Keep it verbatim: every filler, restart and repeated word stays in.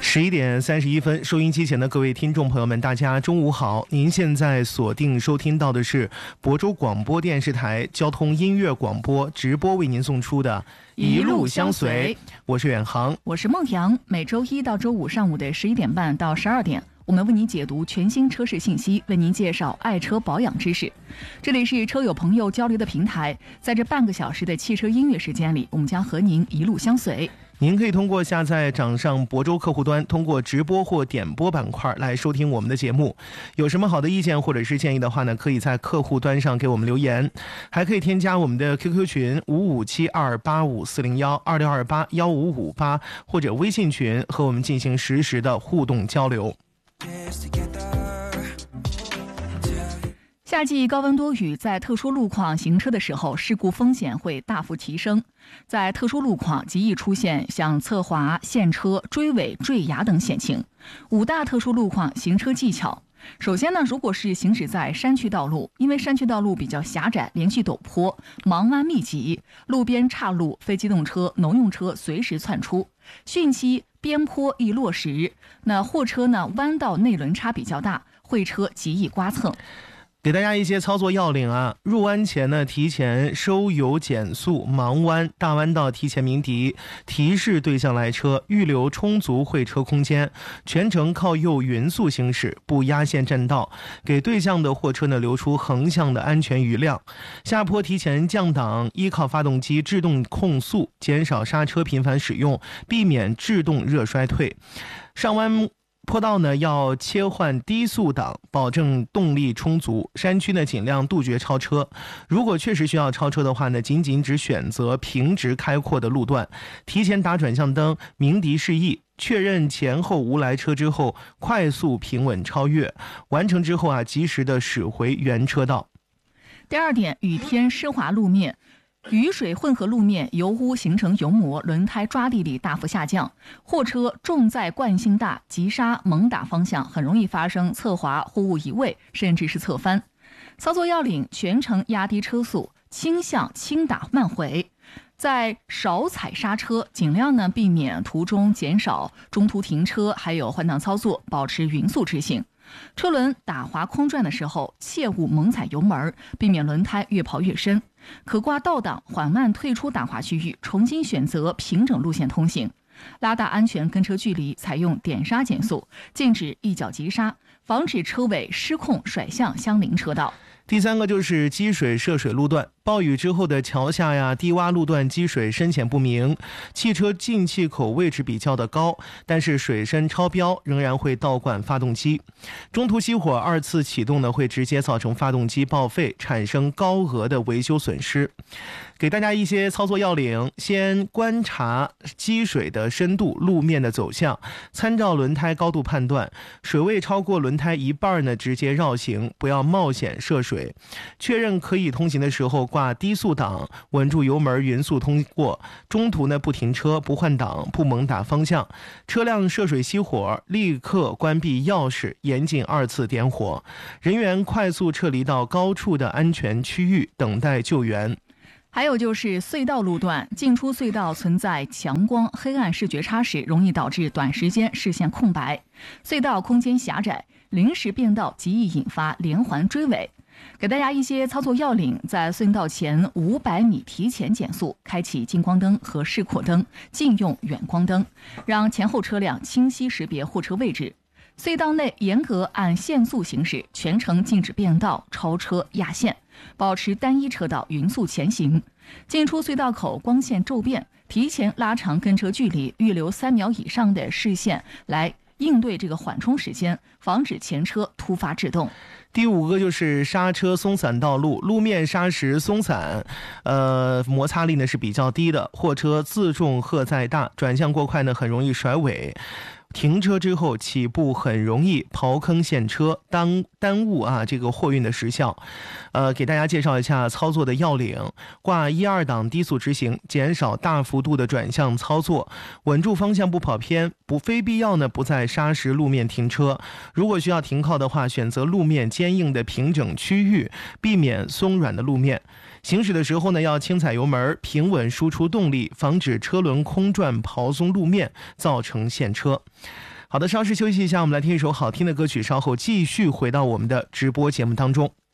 十一点三十一分，收音机前的各位听众朋友们，大家中午好！您现在锁定收听到的是亳州广播电视台交通音乐广播直播为您送出的一路相随，我是远航， 我是孟阳。每周一到周五上午的十一点半到十二点，我们为您解读全新车市信息，为您介绍爱车保养知识。这里是车友朋友交流的平台，在这半个小时的汽车音乐时间里，我们将和您一路相随。 您可以通过下载掌上亳州客户端，通过直播或点播板块来收听我们的节目。有什么好的意见或者是建议的话呢，可以在客户端上给我们留言，还可以添加我们的 Q Q 群五五七二八五四零幺二六二八幺五五八，或者微信群和我们进行实时的互动交流。 夏季高温多雨，在特殊路况行车的时候，事故风险会大幅提升。在特殊路况极易出现像侧滑、陷车、追尾、坠崖等险情。五大特殊路况行车技巧。首先呢，如果是行驶在山区道路，因为山区道路比较狭窄，连续陡坡，盲弯密集，路边岔路，非机动车、农用车随时窜出，汛期边坡易落石，那货车呢弯道内轮差比较大，会车极易刮蹭。 给大家一些操作要领啊，入弯前呢，提前收油减速，盲弯大弯道提前鸣笛，提示对向来车，预留充足会车空间，全程靠右匀速行驶，不压线占道，给对向的货车呢留出横向的安全余量。下坡提前降档，依靠发动机制动控速，减少刹车频繁使用，避免制动热衰退。上弯坡道呢要切换低速档，保证动力充足。山区呢尽量杜绝超车，如果确实需要超车的话呢，仅仅只选择平直开阔的路段，提前打转向灯，鸣笛示意，确认前后无来车之后，快速平稳超越。完成之后啊，及时的驶回原车道。 第二点，雨天湿滑路面。雨水混合路面，油污形成油膜，轮胎抓地力大幅下降，货车重载惯性大，急刹猛打方向很容易发生侧滑、货物移位，甚至是侧翻。操作要领：全程压低车速，轻向轻打慢回，在少踩刹车，尽量呢避免途中减少中途停车，还有换挡操作，保持匀速直行。车轮打滑空转的时候，切勿猛踩油门，避免轮胎越跑越深。可挂倒档，缓慢退出打滑区域，重新选择平整路线通行。拉大安全跟车距离，采用点刹减速，禁止一脚急刹，防止车尾失控甩向相邻车道。 第三个就是积水涉水路段，暴雨之后的桥下呀、低洼路段积水深浅不明，汽车进气口位置比较的高，但是水深超标仍然会倒灌发动机，中途熄火二次启动呢，会直接造成发动机报废，产生高额的维修损失。给大家一些操作要领：先观察积水的深度、路面的走向，参照轮胎高度判断，水位超过轮胎一半呢，直接绕行，不要冒险涉水。确认可以通行的时候，挂低速档，稳住油门，匀速通过。中途呢不停车、不换挡、不猛打方向。车辆涉水熄火，立刻关闭钥匙，严禁二次点火。人员快速撤离到高处的安全区域，等待救援。 还有就是隧道路段，进出隧道存在强光、黑暗视觉差时，容易导致短时间视线空白。隧道空间狭窄，临时变道极易引发连环追尾。给大家一些操作要领：在隧道前五百米提前减速，开启近光灯和示廓灯，禁用远光灯，让前后车辆清晰识别货车位置。隧道内严格按限速行驶，全程禁止变道、超车、压线，保持单一车道匀速前行。进出隧道口光线骤变，提前拉长跟车距离，预留三秒以上的视线来应对这个缓冲时间，防止前车突发制动。 第五个就是刹车松散道路，路面砂石松散，呃，摩擦力呢是比较低的，货车自重荷载大，转向过快呢很容易甩尾。停车之后起步很容易刨坑陷车，耽耽误啊这个货运的时效。呃，给大家介绍一下操作的要领：挂一二档低速直行，减少大幅度的转向操作，稳住方向不跑偏，不非必要呢不在砂石路面停车。如果需要停靠的话，选择路面坚硬的平整区域，避免松软的路面。 行驶的时候呢，要轻踩油门，平稳输出动力，防止车轮空转刨松路面，造成陷车。好的，稍事休息一下，我们来听一首好听的歌曲，稍后继续回到我们的直播节目当中。